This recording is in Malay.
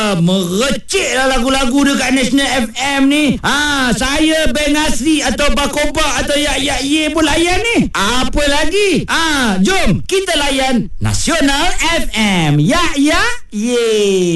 Merecik lah lagu-lagu dekat National FM ni. Saya Ben Asri atau Bakoba atau Yak Ye pun layan ni. Apa lagi? Jom kita layan Nasional FM. Yak Ye.